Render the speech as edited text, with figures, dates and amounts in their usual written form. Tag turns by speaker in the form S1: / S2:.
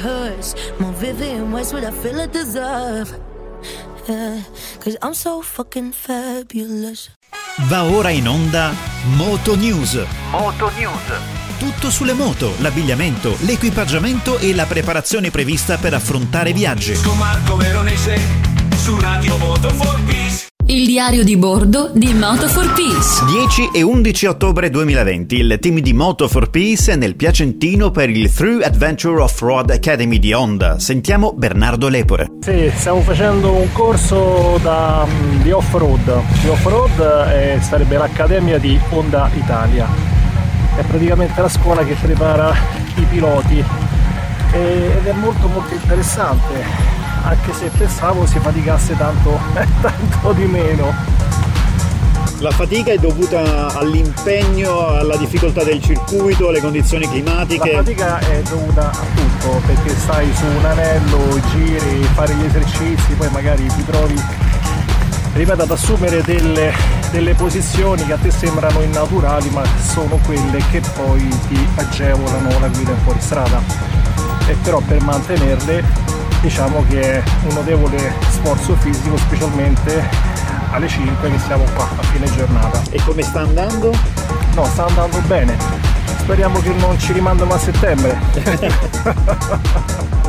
S1: hurts more vivid in ways what I feel I deserve. Yeah, 'cause I'm so fucking fabulous.
S2: Va ora in onda Moto News. Moto News. Tutto sulle moto, l'abbigliamento, l'equipaggiamento e la preparazione prevista per affrontare viaggi.
S3: Con Marco Veronese su Radio Moto for Peace.
S4: Il diario di bordo di Moto for Peace.
S2: 10 e 11 ottobre 2020 il team di Moto for Peace è nel Piacentino per il Through Adventure Off-Road Academy di Honda. Sentiamo Bernardo Lepore.
S5: Sì, stiamo facendo un corso di off-road. Di off-road sarebbe l'Accademia di Honda Italia. È praticamente la scuola che prepara i piloti ed è molto molto interessante, anche se pensavo si faticasse tanto di meno.
S6: La fatica è dovuta all'impegno, alla difficoltà del circuito, alle condizioni climatiche?
S5: La fatica è dovuta a tutto, perché stai su un anello, giri, fare gli esercizi, poi magari ti trovi, ripeto, ad assumere delle posizioni che a te sembrano innaturali, ma sono quelle che poi ti agevolano la guida in fuoristrada. E però per mantenerle, diciamo che è un notevole sforzo fisico, specialmente alle 5 che siamo qua a fine giornata.
S6: E come sta andando?
S5: No, sta andando bene. Speriamo che non ci rimandano a settembre.